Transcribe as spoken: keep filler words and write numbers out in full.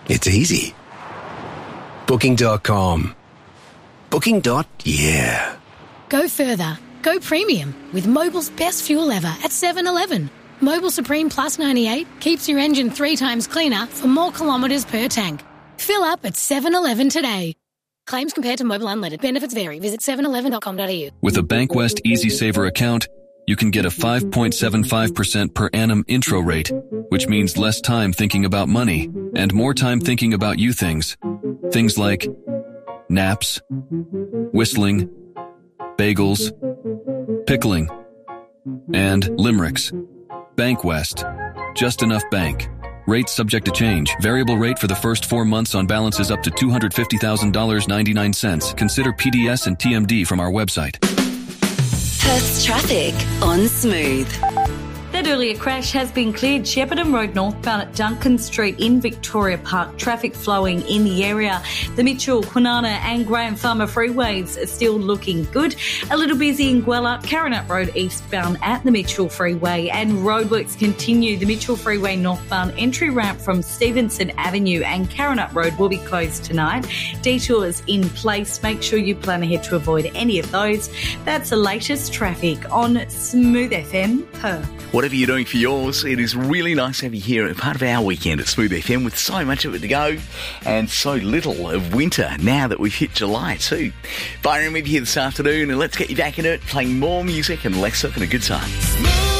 It's easy. Booking dot com. Booking. Yeah. Go further. Go premium with Mobil's best fuel ever at seven eleven. Mobil Supreme Plus ninety-eight keeps your engine three times cleaner for more kilometres per tank. Fill up at seven eleven today. Claims compared to Mobil Unlimited. Benefits vary. Visit seven eleven dot com dot a u. With a Bankwest Easy Saver account, you can get a five point seven five percent per annum intro rate, which means less time thinking about money and more time thinking about you things. Things like naps, whistling, bagels, pickling, and limericks. Bankwest. Just enough bank. Rates subject to change. Variable rate for the first four months on balances up to two hundred fifty thousand dollars and ninety-nine cents. Consider P D S and T M D from our website. Perth's traffic on Smooth. That earlier crash has been cleared. Shepparton Road northbound at Duncan Street in Victoria Park. Traffic flowing in the area. The Mitchell, Kwinana and Graham Farmer freeways are still looking good. A little busy in Gwelup, Karrinyup Road eastbound at the Mitchell Freeway, and roadworks continue. The Mitchell Freeway northbound entry ramp from Stevenson Avenue and Karrinyup Road will be closed tonight. Detours in place. Make sure you plan ahead to avoid any of those. That's the latest traffic on Smooth F M Perth. Whatever you're doing for yours, it is really nice to have you here at part of our weekend at Smooth F M with so much of it to go and so little of winter now that we've hit July too. Byron with you here this afternoon, and let's get you back in it, playing more music and less talk and a good time.